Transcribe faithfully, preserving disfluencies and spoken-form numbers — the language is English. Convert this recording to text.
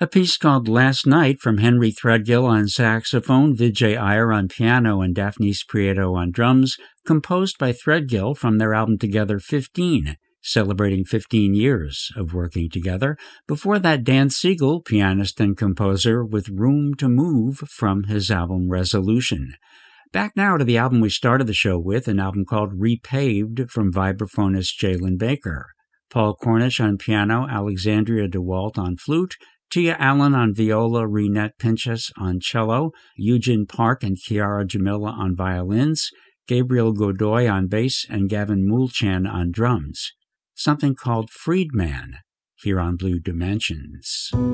A piece called Last Night from Henry Threadgill on saxophone, Vijay Iyer on piano, and Daphnis Prieto on drums, composed by Threadgill from their album Together fifteen, celebrating fifteen years of working together. Before that, Dan Siegel, pianist and composer, with Room to Move from his album Resolution. Back now to the album we started the show with, an album called Repaved from vibraphonist Jalen Baker. Paul Cornish on piano, Alexandria DeWalt on flute, Tia Allen on viola, Renette Pinchas on cello, Eugene Park and Chiara Jamila on violins, Gabriel Godoy on bass, and Gavin Moulchan on drums. Something called Freedman, here on Blue Dimensions.